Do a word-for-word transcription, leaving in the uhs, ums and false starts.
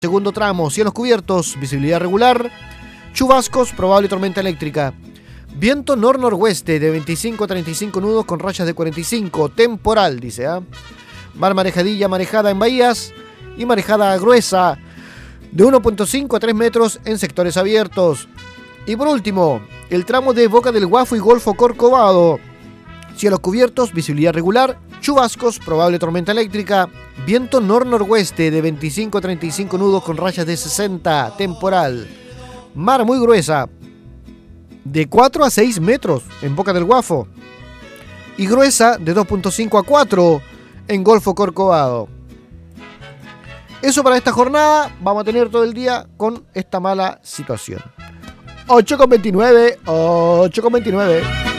Segundo tramo, cielos cubiertos, visibilidad regular, chubascos, probable tormenta eléctrica. Viento nor-noroeste de veinticinco a treinta y cinco nudos con rayas de cuarenta y cinco, temporal, dice. ¿eh? Mar marejadilla, marejada en bahías y marejada gruesa de uno punto cinco a tres metros en sectores abiertos. Y por último, el tramo de Boca del Guafo y Golfo Corcovado. Cielos cubiertos, visibilidad regular, chubascos, probable tormenta eléctrica, viento nor-noroeste de veinticinco a treinta y cinco nudos con rayas de sesenta, temporal. Mar muy gruesa, de cuatro a seis metros en Boca del Guafo y gruesa de dos punto cinco a cuatro en Golfo Corcovado. Eso para esta jornada, vamos a tener todo el día con esta mala situación. ocho con veintinueve, ocho con veintinueve.